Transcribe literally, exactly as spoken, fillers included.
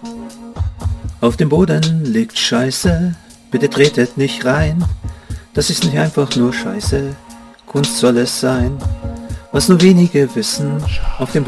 Auf dem Boden liegt Scheiße, bitte tretet nicht rein. Das ist nicht einfach nur Scheiße, Kunst soll es sein. Was nur wenige wissen, auf dem